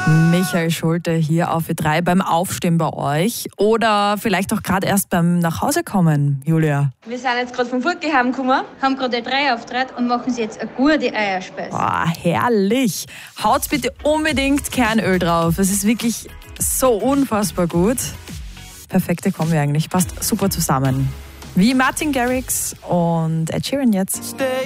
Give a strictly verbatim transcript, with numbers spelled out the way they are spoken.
Michael Schulte hier auf Ö drei beim Aufstehen bei euch oder vielleicht auch gerade erst beim Nachhausekommen, Julia. Wir sind jetzt gerade vom Furtge heimgekommen, haben gerade Ö drei Auftritt und machen sie jetzt eine gute Eierspeise. Boah, herrlich. Haut bitte unbedingt Kernöl drauf. Es ist wirklich so unfassbar gut. Perfekte Kombi eigentlich, passt super zusammen. Wie Martin Garrix und Ed Sheeran jetzt.